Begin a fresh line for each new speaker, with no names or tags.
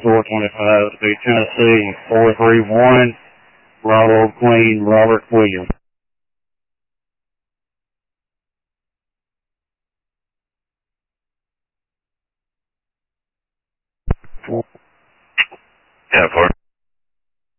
425 to be Tennessee, 431, Bravo Queen, Robert Williams.
Yeah, 4.